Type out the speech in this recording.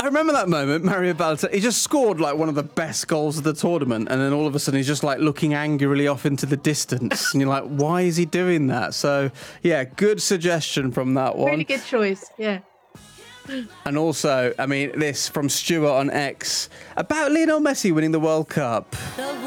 I remember that moment, Mario Balotelli. He just scored like one of the best goals of the tournament, and then all of a sudden he's just like looking angrily off into the distance, and you're like, why is he doing that? So yeah, good suggestion from that one. Really good choice. Yeah. And also, I mean, this from Stuart on X about Lionel Messi winning the World Cup.